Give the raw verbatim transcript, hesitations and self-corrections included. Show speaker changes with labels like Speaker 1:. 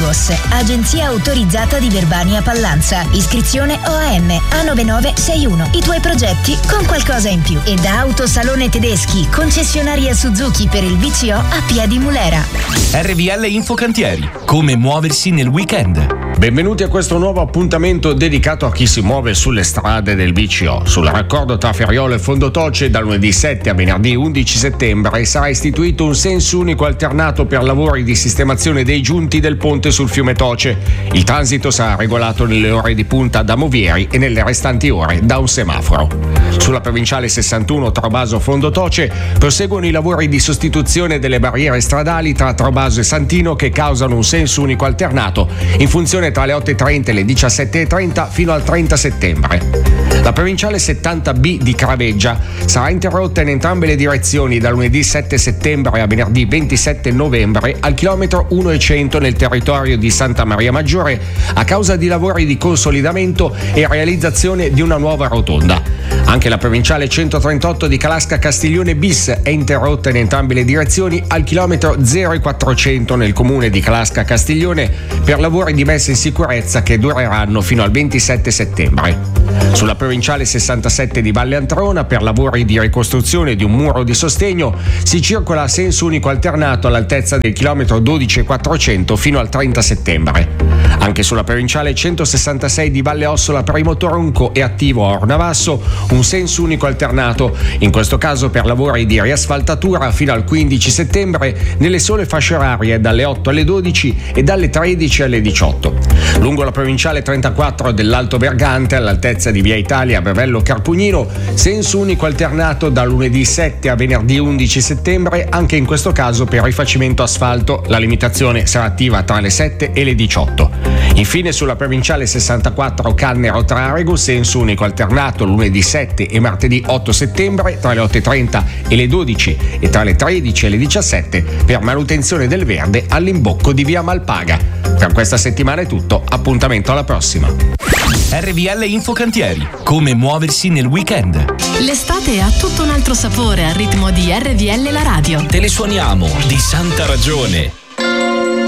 Speaker 1: Autobus, agenzia autorizzata di Verbania Pallanza. Iscrizione O A M A nove nove sei uno. I tuoi progetti con qualcosa in più. E da Autosalone Tedeschi, concessionaria Suzuki per il V C O a Piedi Mulera.
Speaker 2: R V L Infocantieri. Come muoversi nel weekend.
Speaker 3: Benvenuti a questo nuovo appuntamento dedicato a chi si muove sulle strade del V C O. Sul raccordo tra Ferriolo e Fondotoce da lunedì sette a venerdì undici settembre sarà istituito un senso unico alternato per lavori di sistemazione dei giunti del ponte sul fiume Toce. Il transito sarà regolato nelle ore di punta da Movieri e nelle restanti ore da un semaforo. Sulla provinciale sessantuno Trovaso Fondotoce proseguono i lavori di sostituzione delle barriere stradali tra Trovaso e Santino che causano un senso unico alternato in funzione tra le otto e trenta e le diciassette e trenta fino al trenta settembre. La provinciale settanta B di Craveggia sarà interrotta in entrambe le direzioni da lunedì sette settembre a venerdì ventisette novembre al chilometro uno e cento nel territorio di Santa Maria Maggiore a causa di lavori di consolidamento e realizzazione di una nuova rotonda. Anche la provinciale centotrentotto di Calasca Castiglione bis è interrotta in entrambe le direzioni al chilometro zero e quattrocento nel comune di Calasca Castiglione per lavori di messa in sicurezza che dureranno fino al ventisette settembre. Sulla provinciale sessantasette di Valle Antrona per lavori di ricostruzione di un muro di sostegno si circola a senso unico alternato all'altezza del chilometro dodici e quattrocento fino al trenta settembre. Anche sulla provinciale centosessantasei di Valle Ossola Primo Toronco è attivo a Ornavasso un senso unico alternato, in questo caso per lavori di riasfaltatura fino al quindici settembre nelle sole fasce orarie dalle otto alle dodici e dalle tredici alle diciotto. Lungo la provinciale trentaquattro dell'Alto Vergante all'altezza di Via Italia a Bevello Carpugnino, senso unico alternato da lunedì sette a venerdì undici settembre, anche in questo caso per rifacimento asfalto. La limitazione sarà attiva tra le sette e le diciotto. Infine sulla provinciale sessantaquattro Cannero Trarego, senso unico alternato lunedì sette e martedì otto settembre tra le otto e trenta e le dodici e tra le tredici e le diciassette per manutenzione del verde all'imbocco di Via Malpaga. Per questa settimana è tutto, appuntamento alla prossima.
Speaker 2: R V L Infocantieri. Come muoversi nel weekend.
Speaker 4: L'estate ha tutto un altro sapore al ritmo di R V L la radio.
Speaker 2: Te le suoniamo di santa ragione.